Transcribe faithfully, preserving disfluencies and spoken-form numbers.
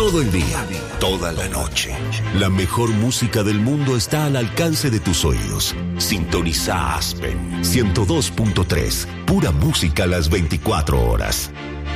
Todo el día, toda la noche. La mejor música del mundo está al alcance de tus oídos. Sintoniza Aspen ciento dos punto tres. Pura música a las veinticuatro horas.